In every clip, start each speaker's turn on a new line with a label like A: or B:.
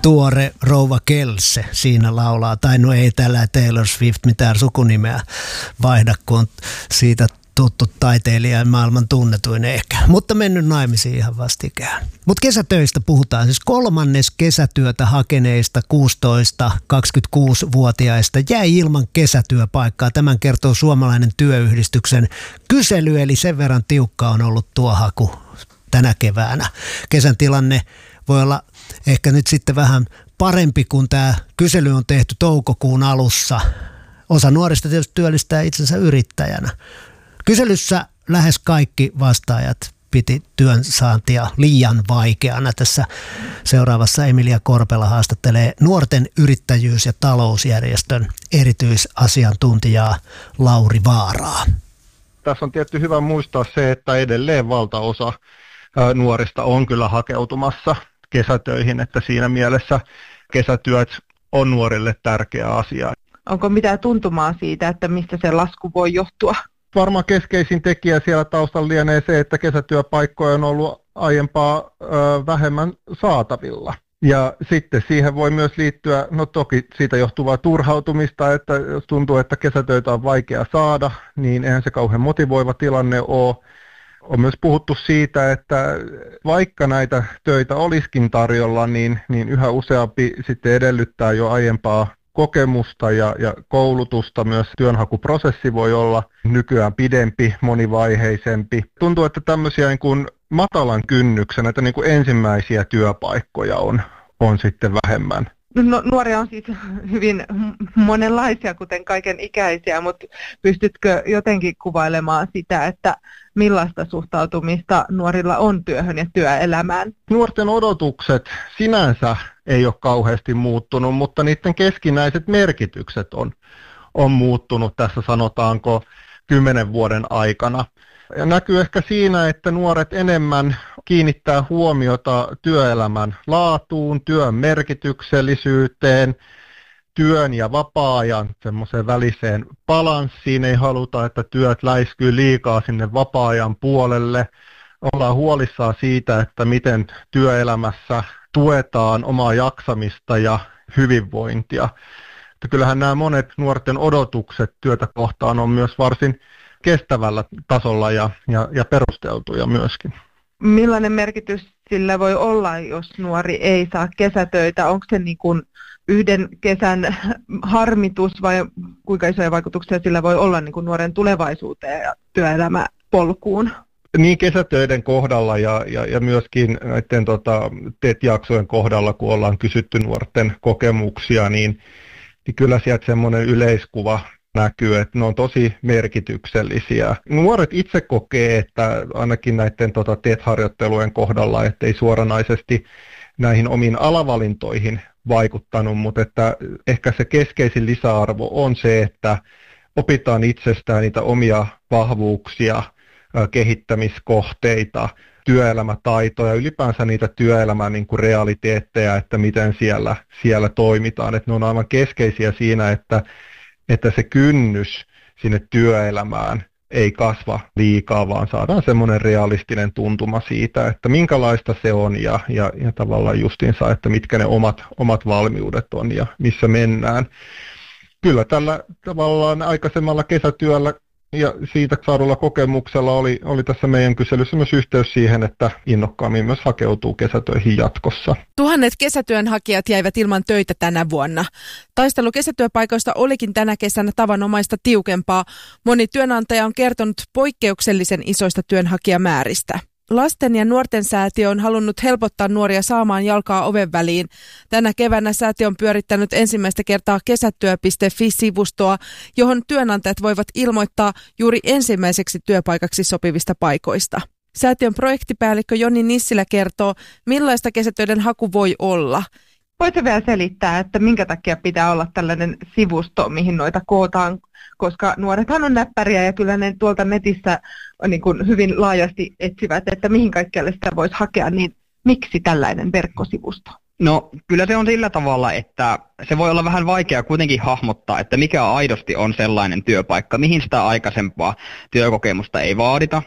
A: tuore rouva Kelse siinä laulaa. Tai no ei tällä Taylor Swift mitään sukunimeä vaihda, kun on siitä tuttu taiteilija ja maailman tunnetuin ehkä. Mutta mennyt naimisiin ihan vastikään. Mutta kesätöistä puhutaan. Siis 1/3 kesätyötä hakeneista 16-26-vuotiaista jäi ilman kesätyöpaikkaa. Tämän kertoo Suomalainen työyhdistyksen kysely, eli sen verran tiukka on ollut tuo haku tänä keväänä. Kesän tilanne voi olla ehkä nyt sitten vähän parempi, kun tämä kysely on tehty toukokuun alussa. Osa nuorista tietysti työllistää itsensä yrittäjänä. Kyselyssä lähes kaikki vastaajat piti työn saantia liian vaikeana. Tässä seuraavassa Emilia Korpela haastattelee nuorten yrittäjyys- ja talousjärjestön erityisasiantuntijaa Lauri Vaaraa.
B: Tässä on tietty hyvä muistaa se, että edelleen valtaosa nuorista on kyllä hakeutumassa kesätöihin, että siinä mielessä kesätyöt on nuorille tärkeä asia.
C: Onko mitään tuntumaa siitä, että mistä se lasku voi johtua?
B: Varmaan keskeisin tekijä siellä taustalla lienee se, että kesätyöpaikkoja on ollut aiempaa vähemmän saatavilla. Ja sitten siihen voi myös liittyä, no toki siitä johtuvaa turhautumista, että jos tuntuu, että kesätöitä on vaikea saada, niin eihän se kauhean motivoiva tilanne ole. On myös puhuttu siitä, että vaikka näitä töitä olisikin tarjolla, niin yhä useampi sitten edellyttää jo aiempaa kokemusta ja koulutusta. Myös työnhakuprosessi voi olla nykyään pidempi, monivaiheisempi. Tuntuu, että tämmöisiä niin kuin matalan kynnyksen, että niin kuin ensimmäisiä työpaikkoja on sitten vähemmän.
C: No, nuoria on siis hyvin monenlaisia, kuten kaiken ikäisiä, mutta pystytkö jotenkin kuvailemaan sitä, että millaista suhtautumista nuorilla on työhön ja työelämään?
B: Nuorten odotukset sinänsä ei ole kauheasti muuttunut, mutta niiden keskinäiset merkitykset on muuttunut tässä sanotaanko 10 vuoden aikana. Ja näkyy ehkä siinä, että nuoret enemmän kiinnittää huomiota työelämän laatuun, työn merkityksellisyyteen, työn ja vapaa-ajan semmoiseen väliseen balanssiin. Ei haluta, että työt läiskyy liikaa sinne vapaa-ajan puolelle. Ollaan huolissaan siitä, että miten työelämässä tuetaan omaa jaksamista ja hyvinvointia. Että kyllähän nämä monet nuorten odotukset työtä kohtaan on myös varsin kestävällä tasolla ja perusteltuja myöskin.
C: Millainen merkitys sillä voi olla, jos nuori ei saa kesätöitä? Onko se niin kuin yhden kesän harmitus vai kuinka isoja vaikutuksia sillä voi olla niin kuin nuoren tulevaisuuteen ja työelämäpolkuun?
B: Niin kesätöiden kohdalla ja myöskin näiden TET-jaksojen kohdalla, kun ollaan kysytty nuorten kokemuksia, niin kyllä sieltä semmoinen yleiskuva näkyy, että ne on tosi merkityksellisiä. Nuoret itse kokee, että ainakin näiden TET-harjoittelujen kohdalla, ettei suoranaisesti näihin omiin alavalintoihin vaikuttanut, mutta että ehkä se keskeisin lisäarvo on se, että opitaan itsestään niitä omia vahvuuksia, kehittämiskohteita, työelämätaitoja, ylipäänsä niitä työelämän niin kuin realiteetteja, että miten siellä toimitaan. Että ne on aivan keskeisiä siinä, että se kynnys sinne työelämään ei kasva liikaa, vaan saadaan semmoinen realistinen tuntuma siitä, että minkälaista se on ja tavallaan justiinsa, että mitkä ne omat valmiudet on ja missä mennään. Kyllä tällä tavallaan aikaisemmalla kesätyöllä ja siitä saadulla kokemuksella oli tässä meidän kyselyssä myös yhteys siihen, että innokkaammin myös hakeutuu kesätöihin jatkossa.
D: Tuhannet kesätyönhakijat jäivät ilman töitä tänä vuonna. Taistelu kesätyöpaikoista olikin tänä kesänä tavanomaista tiukempaa. Moni työnantaja on kertonut poikkeuksellisen isoista työnhakijamääristä. Lasten ja nuorten säätiö on halunnut helpottaa nuoria saamaan jalkaa oven väliin. Tänä keväänä säätiö on pyörittänyt ensimmäistä kertaa kesätyö.fi-sivustoa, johon työnantajat voivat ilmoittaa juuri ensimmäiseksi työpaikaksi sopivista paikoista. Säätiön projektipäällikkö Joni Nissilä kertoo, millaista kesätöiden haku voi olla.
C: Voitko vielä selittää, että minkä takia pitää olla tällainen sivusto, mihin noita kootaan, koska nuorethan on näppäriä ja kyllä ne tuolta netissä niin kuin hyvin laajasti etsivät, että mihin kaikkialle sitä voisi hakea, niin miksi tällainen verkkosivusto?
E: No kyllä se on sillä tavalla, että se voi olla vähän vaikea kuitenkin hahmottaa, että mikä aidosti on sellainen työpaikka, mihin sitä aikaisempaa työkokemusta ei vaadita.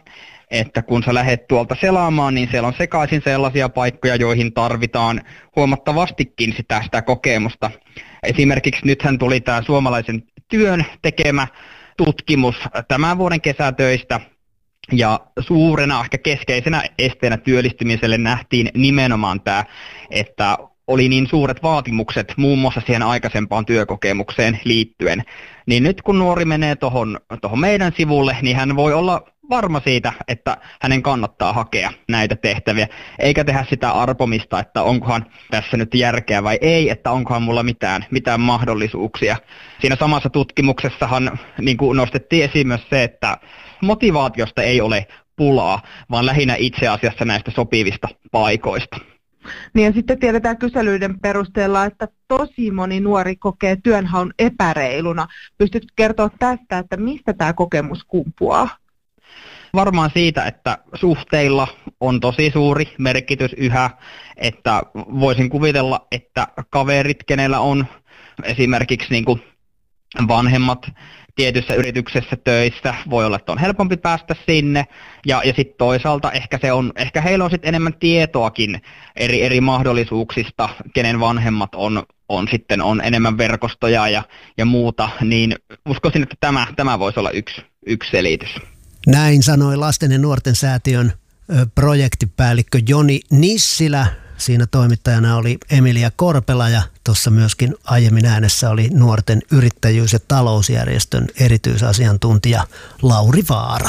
E: että kun sä lähdet tuolta selaamaan, niin siellä on sekaisin sellaisia paikkoja, joihin tarvitaan huomattavastikin sitä kokemusta. Esimerkiksi nythän tuli tämä suomalaisen työn tekemä tutkimus tämän vuoden kesätöistä, ja suurena, ehkä keskeisenä esteenä työllistymiselle nähtiin nimenomaan tämä, että oli niin suuret vaatimukset muun muassa siihen aikaisempaan työkokemukseen liittyen. Niin nyt kun nuori menee tuohon meidän sivulle, niin hän voi olla varma siitä, että hänen kannattaa hakea näitä tehtäviä, eikä tehdä sitä arpomista, että onkohan tässä nyt järkeä vai ei, että onkohan mulla mitään mahdollisuuksia. Siinä samassa tutkimuksessahan niin kuin nostettiin esiin myös se, että motivaatiosta ei ole pulaa, vaan lähinnä itse asiassa näistä sopivista paikoista.
C: Niin ja sitten tiedetään kyselyiden perusteella, että tosi moni nuori kokee työnhaun epäreiluna. Pystytkö kertoa tästä, että mistä tämä kokemus kumpuaa?
E: Varmaan siitä, että suhteilla on tosi suuri merkitys yhä, että voisin kuvitella, että kaverit, kenellä on esimerkiksi niin kuin vanhemmat tietyssä yrityksessä töissä, voi olla, että on helpompi päästä sinne, ja sitten toisaalta ehkä heillä on sitten enemmän tietoakin eri mahdollisuuksista, kenen vanhemmat on enemmän verkostoja ja muuta, niin uskoisin, että tämä voisi olla yksi selitys.
A: Näin sanoi Lasten ja nuorten säätiön projektipäällikkö Joni Nissilä. Siinä toimittajana oli Emilia Korpela ja tuossa myöskin aiemmin äänessä oli nuorten yrittäjyys- ja talousjärjestön erityisasiantuntija Lauri Vaara.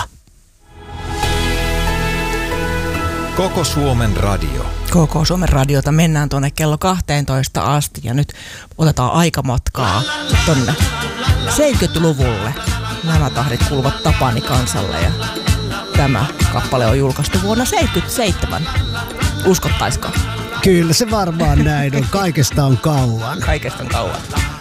F: Koko Suomen radio.
G: Koko Suomen radiota mennään tuonne kello 12 asti ja nyt otetaan aikamatkaa tonne 70-luvulle. Nämä tahdit kuuluvat Tapani kansalle ja tämä kappale on julkaistu vuonna 1977. Uskottaisiko?
A: Kyllä se varmaan näin on. Kaikesta on kauan.
G: Kaikesta on kauan.